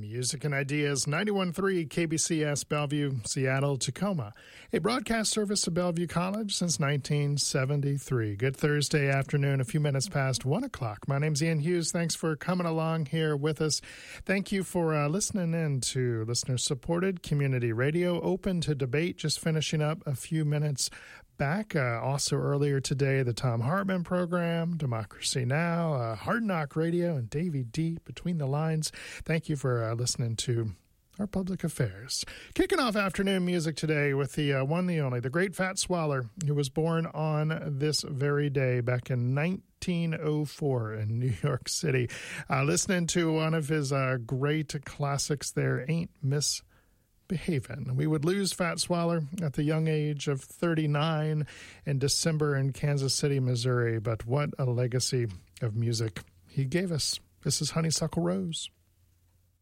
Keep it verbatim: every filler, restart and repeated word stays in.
Music and Ideas, ninety-one point three K B C S Bellevue, Seattle, Tacoma. A broadcast service of Bellevue College since nineteen seventy-three. Good Thursday afternoon, a few minutes past one o'clock. My name's Ian Hughes. Thanks for coming along here with us. Thank you for uh, listening in to listener-supported community radio, open to debate, just finishing up a few minutes back. Uh, also earlier today, the Thom Hartmann program, Democracy Now!, uh, Hard Knock Radio, and Davey D, Between the Lines. Thank you for uh, listening to our public affairs. Kicking off afternoon music today with the uh, one, the only, the great Fats Waller, who was born on this very day back in nineteen oh four in New York City. Uh, listening to one of his uh, great classics there, Ain't Miss Behavin'. We would lose Fats Waller at the young age of thirty-nine in December in Kansas City, Missouri, but what a legacy of music he gave us. This is Honeysuckle Rose.